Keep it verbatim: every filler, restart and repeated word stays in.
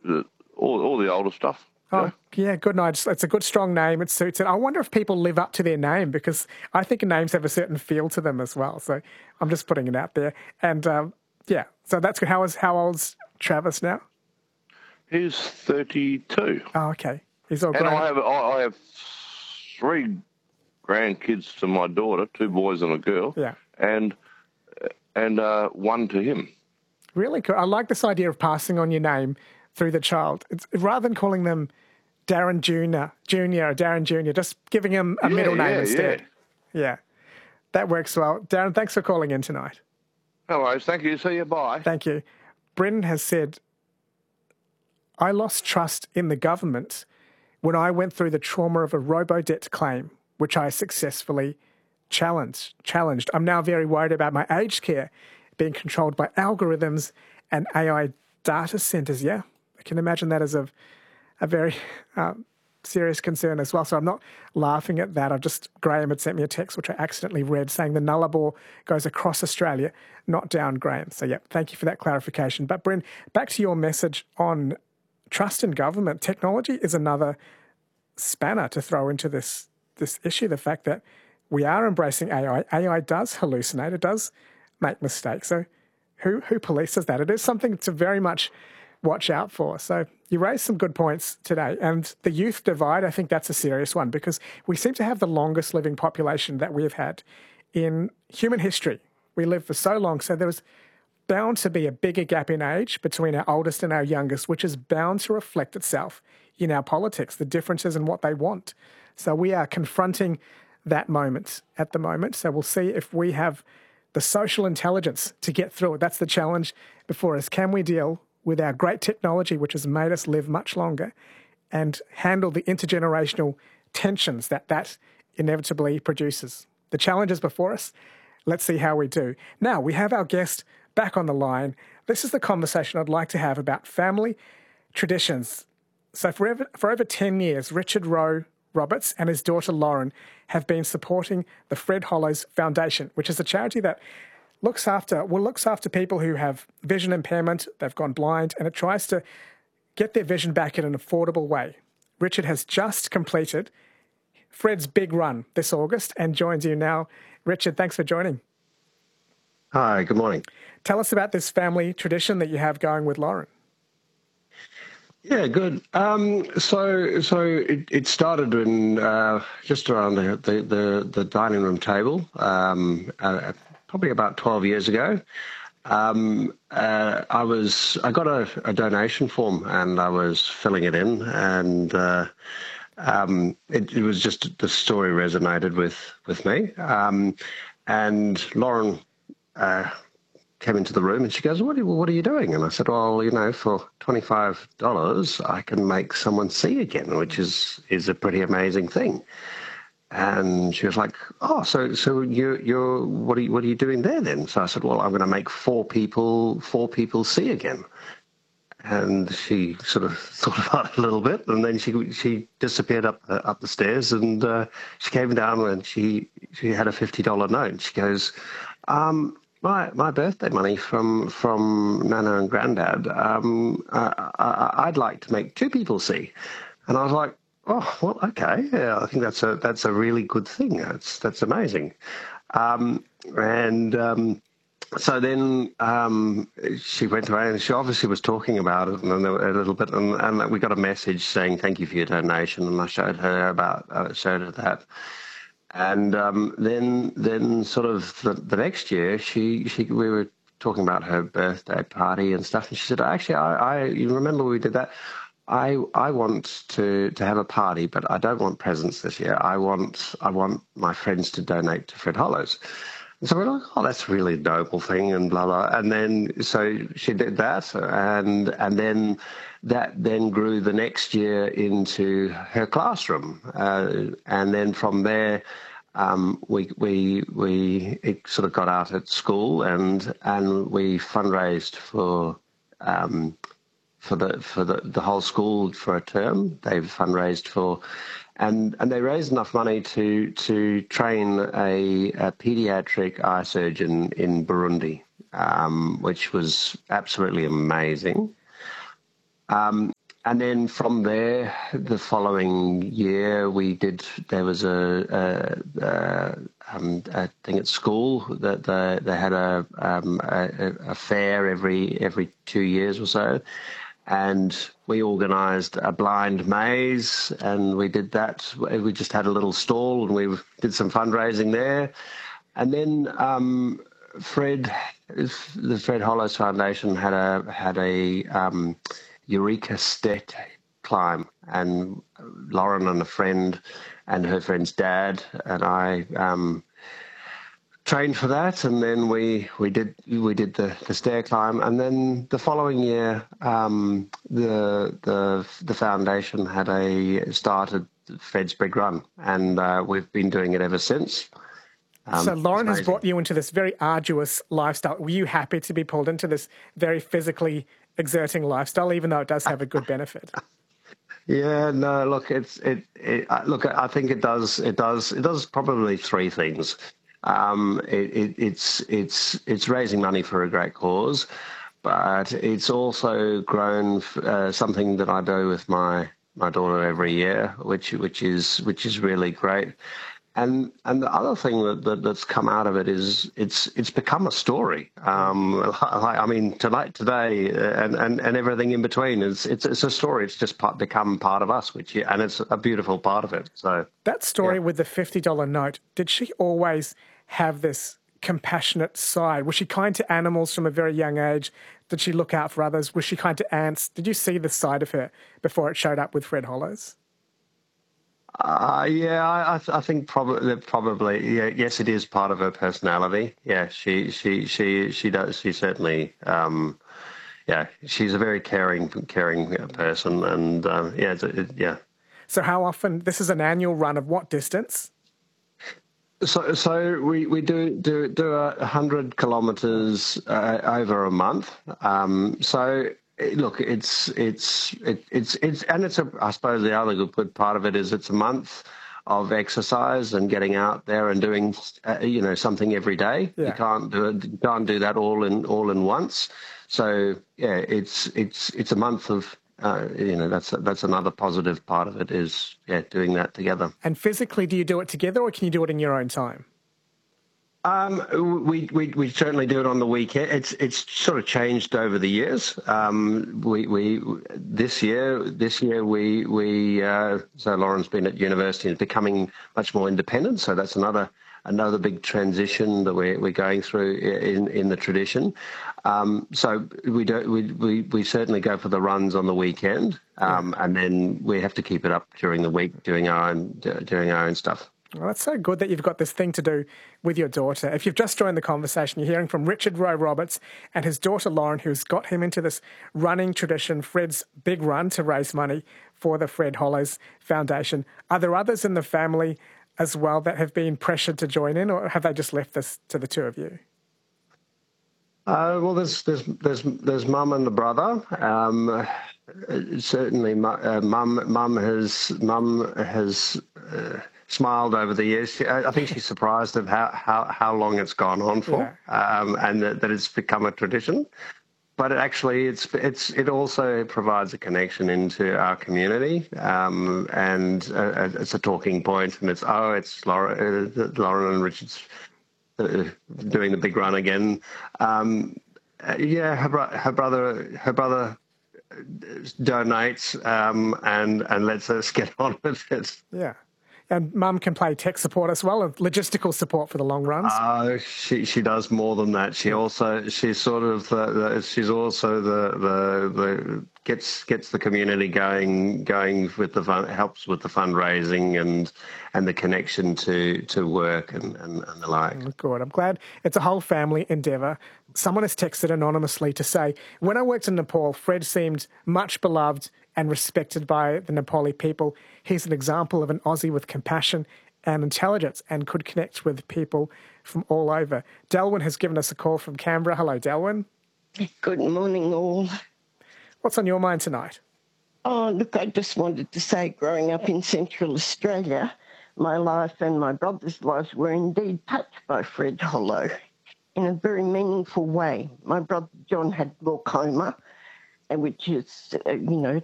uh, all, all the older stuff. Oh, know? yeah, good night. It's, it's a good, strong name. It suits it. I wonder if people live up to their name, because I think names have a certain feel to them as well. So I'm just putting it out there. And, um, yeah, so that's good. How, is, how old's Travis now? He's thirty-two. Oh, okay. He's all and grown. I have, I, I have three grandkids to my daughter, two boys and a girl. Yeah. And, and uh, one to him. Really cool. I like this idea of passing on your name through the child. It's, rather than calling them Darren Junior, Junior or Darren Junior, just giving him a yeah, middle name yeah, instead. Yeah. yeah, that works well. Darren, thanks for calling in tonight. No worries. Thank you. See you. Bye. Thank you. Bryn has said, I lost trust in the government when I went through the trauma of a robo-debt claim, which I successfully challenged. challenged. I'm now very worried about my aged care being controlled by algorithms and A I data centres. Yeah, I can imagine that as a, a very um, serious concern as well. So I'm not laughing at that. I've just, Graham had sent me a text, which I accidentally read, saying the Nullarbor goes across Australia, not down, Graham. So, yeah, thank you for that clarification. But, Bryn, back to your message on trust in government. Technology is another spanner to throw into this this issue, the fact that we are embracing A I. A I does hallucinate. It does make mistakes. So who who polices that? It is something to very much watch out for. So you raised some good points today. And the youth divide, I think that's a serious one, because we seem to have the longest living population that we have had in human history. We live for so long. So there was bound to be a bigger gap in age between our oldest and our youngest, which is bound to reflect itself in our politics, the differences in what they want. So we are confronting that moment at the moment. So we'll see if we have the social intelligence to get through it. That's the challenge before us. Can we deal with our great technology, which has made us live much longer, and handle the intergenerational tensions that that inevitably produces? The challenge is before us. Let's see how we do. Now, we have our guest back on the line. This is the conversation I'd like to have about family traditions. So for over, for over ten years, Richard Rowe Roberts and his daughter Lauren have been supporting the Fred Hollows Foundation, which is a charity that looks after, well, looks after people who have vision impairment, they've gone blind, and it tries to get their vision back in an affordable way. Richard has just completed Fred's big run this August and joins you now. Richard, thanks for joining. Hi, good morning. Tell us about this family tradition that you have going with Lauren. Yeah, good. Um, so, so it, it started in uh, just around the, the, the, the dining room table, um, uh, probably about twelve years ago. Um, uh, I was I got a, a donation form and I was filling it in, and uh, um, it, it was just the story resonated with with me. Um, and Lauren Uh, came into the room and she goes, what are, what are you doing? And I said, well, you know, for twenty-five dollars, I can make someone see again, which is, is a pretty amazing thing. And she was like, oh, so, so you, you're, what are you, what are you doing there then? So I said, well, I'm going to make four people, four people see again. And she sort of thought about it a little bit, and then she she disappeared up uh, up the stairs, and uh, she came down and she she had a fifty dollar note. She goes, um, my my birthday money from from Nana and Granddad. Um, I, I, I'd like to make two people see, and I was like, oh, well, okay, yeah, I think that's a that's a really good thing. That's that's amazing, um, and. Um, So then um, she went away and she obviously was talking about it and then a little bit, and, and we got a message saying thank you for your donation, and I showed her about uh, showed her that, and um, then then sort of the, the next year she she we were talking about her birthday party and stuff, and she said, actually I, I you remember we did that. I I want to, to have a party, but I don't want presents this year. I want I want my friends to donate to Fred Hollows. So we're like, oh, that's a really noble thing, and blah, blah. And then, so she did that, and and then that then grew the next year into her classroom. Uh, and then from there, um, we we we it sort of got out at school, and and we fundraised for um, for the for the, the whole school for a term. They've fundraised for. And and they raised enough money to to train a, a pediatric eye surgeon in Burundi, um, which was absolutely amazing. Um, and then from there, the following year, we did. There was a, a, a, um, a thing at school that they, they had a, um, a a fair every every two years or so, and we organised a blind maze, and we did that. We just had a little stall, and we did some fundraising there, and then um, Fred, the Fred Hollows Foundation had a had a um, Eureka Step climb, and Lauren and a friend and her friend's dad and I um, trained for that, and then we, we did we did the, the stair climb, and then the following year um, the the the foundation had a started Fred's Big Run, and uh, we've been doing it ever since. Um, so Lauren has brought you into this very arduous lifestyle. Were you happy to be pulled into this very physically exerting lifestyle, even though it does have a good benefit? Yeah, no, look, it's it, it. Look, I think it does. It does. It does probably three things. Um, it, it, it's it's it's raising money for a great cause, but it's also grown uh, something that I do with my my daughter every year, which which is which is really great. And and the other thing that, that that's come out of it is it's it's become a story. Um, I mean, tonight, today, and, and, and everything in between is it's it's a story. It's just part, become part of us, which and it's a beautiful part of it. So that story yeah. with the fifty dollar note, did she always have this compassionate side? Was she kind to animals from a very young age? Did she look out for others? Was she kind to ants? Did you see the side of her before it showed up with Fred Hollows? Uh, yeah, I, I think probably, probably, yeah, yes, it is part of her personality. Yeah, she, she, she, she does. She certainly, um, yeah, she's a very caring, caring person, and um, yeah, it's, it, yeah. So, how often? This is an annual run of what distance? So, so we, we do do do a hundred kilometres uh, over a month. Um, so. Look, it's it's it, it's it's and it's a. I suppose the other good part of it is it's a month of exercise and getting out there and doing uh, you know something every day. Yeah. You can't do it. You can't do that all in all in once. So yeah, it's it's it's a month of uh, you know that's that's another positive part of it is yeah doing that together. And physically, do you do it together or can you do it in your own time? Um, we, we we certainly do it on the weekend. It's it's sort of changed over the years. Um, we we this year this year we we uh, so Lauren's been at university and is becoming much more independent. So that's another another big transition that we're we're going through in in the tradition. Um, so we do we, we we certainly go for the runs on the weekend, um, and then we have to keep it up during the week doing our own doing our own stuff. Well, that's so good that you've got this thing to do with your daughter. If you've just joined the conversation, you're hearing from Richard Rowe Roberts and his daughter Lauren, who's got him into this running tradition, Fred's Big Run, to raise money for the Fred Hollows Foundation. Are there others in the family as well that have been pressured to join in, or have they just left this to the two of you? Uh, well, there's there's there's there's mum and the brother. Um, certainly, uh, mum mum has mum has. Uh, smiled over the years. She, I think she's surprised of how, how, how long it's gone on for, yeah. um, and that, that it's become a tradition. But it actually, it's it's it also provides a connection into our community, um, and uh, it's a talking point. And it's oh, it's Lauren, uh, Lauren and Richard's uh, doing the big run again. Um, uh, yeah, her, bro- her brother, her brother. donates um, and and lets us get on with it. Yeah. And Mum can play tech support as well, and logistical support for the long runs. Uh, she she does more than that. She also she's sort of the, the, she's also the, the the gets gets the community going going with the fun, helps with the fundraising and and the connection to to work and, and, and the like. Good. I'm glad it's a whole family endeavour. Someone has texted anonymously to say, when I worked in Nepal, Fred seemed much beloved and respected by the Nepali people. He's an example of an Aussie with compassion and intelligence and could connect with people from all over. Delwyn has given us a call from Canberra. Hello, Delwyn. Good morning, all. What's on your mind tonight? Oh, look, I just wanted to say, growing up in Central Australia, my life and my brother's lives were indeed touched by Fred Hollow in a very meaningful way. My brother John had glaucoma, which is, uh, you know,